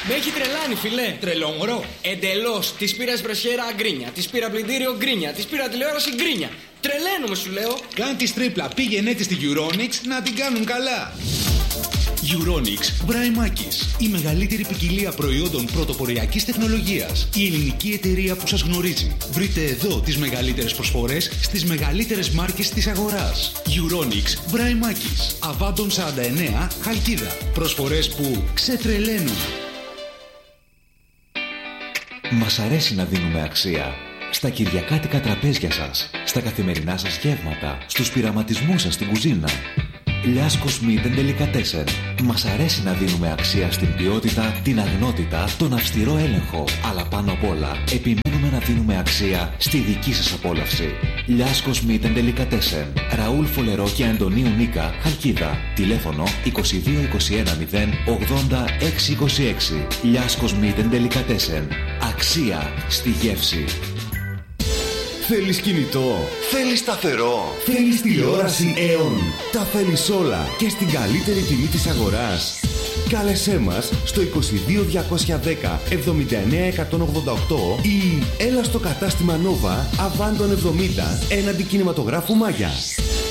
Με έχει τρελάνει, φιλέ. Τρελό. Εντελώς. Της πήρα εσπρεσιέρα γκρίνια. Της πήρα πλυντήριο γκρίνια. Της πήρα τηλεόραση γκρίνια. Τρελαίνουμε, σου λέω. Κάν τη τρίπλα. Πήγαινε τη στη Euronics να την κάνουν καλά. Euronics Βραϊμάκης. Η μεγαλύτερη ποικιλία προϊόντων πρωτοποριακής τεχνολογίας. Η ελληνική εταιρεία που σας γνωρίζει. Βρείτε εδώ τις μεγαλύτερες προσφορές στις μεγαλύτερες μάρκες της αγοράς. Euronics Βραϊμάκης. Αβάντων 49, Χαλκίδα. Προσφορές που ξετρελαίνουν. Μας αρέσει να δίνουμε αξία. Στα κυριακάτικα τραπέζια σας, στα καθημερινά σας γεύματα, στους πειραματισμούς σας στην κουζίνα. Λιάσκος Meat and Delicatessen. Μας αρέσει να δίνουμε αξία στην ποιότητα, την αγνότητα, τον αυστηρό έλεγχο. Αλλά πάνω απ' όλα, επιμένουμε να δίνουμε αξία στη δική σας απόλαυση. Λιάσκος Meat and Delicatessen. Ραούλ Φολερό και Αντωνίου Νίκα, Χαλκίδα. Τηλέφωνο 2221 0 80 626. Λιάσκος Meat and Delicatessen. Αξία στη γεύση. Θέλεις κινητό, θέλεις σταθερό, θέλεις τηλεόραση Aeon. Τα θέλεις όλα και στην καλύτερη τιμή της αγοράς. Κάλεσέ μας στο 22210 79188 ή έλα στο κατάστημα Nova Αβάντων 70 έναντι κινηματογράφου Μάγια.